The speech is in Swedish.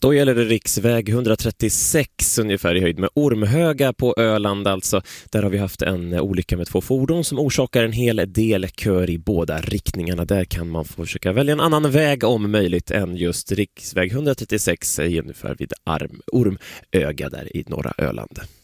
Då gäller det riksväg 136 ungefär i höjd med Ormhöga på Öland alltså. Där har vi haft en olycka med 2 fordon som orsakar en hel del kör i båda riktningarna. Där kan man få försöka välja en annan väg om möjligt än just riksväg 136 ungefär vid Ormöga där i norra Öland.